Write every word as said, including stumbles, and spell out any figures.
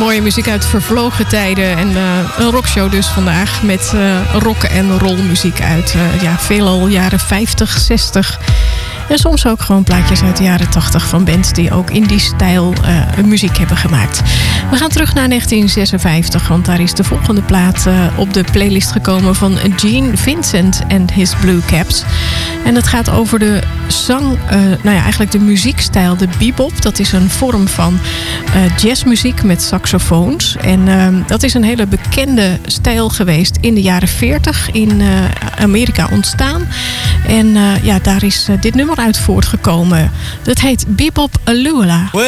mooie muziek uit vervlogen tijden. En uh, een rockshow dus vandaag met uh, rock- en rollmuziek uit uh, ja, veelal jaren vijftig, zestig. En soms ook gewoon plaatjes uit de jaren tachtig van bands die ook in die stijl uh, muziek hebben gemaakt. We gaan terug naar negentien zesenvijftig, want daar is de volgende plaat uh, op de playlist gekomen van Gene Vincent and His Blue Caps. En het gaat over de zang, uh, nou ja, eigenlijk de muziekstijl, de bebop. Dat is een vorm van uh, jazzmuziek met saxofoons. En uh, dat is een hele bekende stijl geweest in de jaren veertig in uh, Amerika ontstaan. En uh, ja, daar is uh, dit nummer uit voortgekomen. Dat heet Bebop Alula.